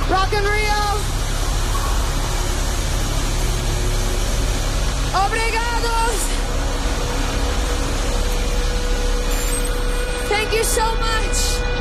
Rock in Rio. Obrigados. Thank you so much.